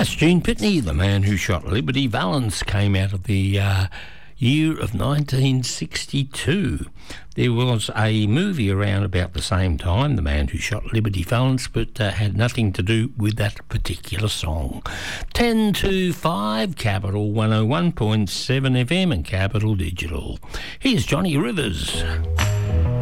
That's Gene Pitney, The Man Who Shot Liberty Valance, came out of the year of 1962. There was a movie around about the same time, The Man Who Shot Liberty Valance, but had nothing to do with that particular song. 10 to 5, Capital 101.7 FM and Capital Digital. Here's Johnny Rivers.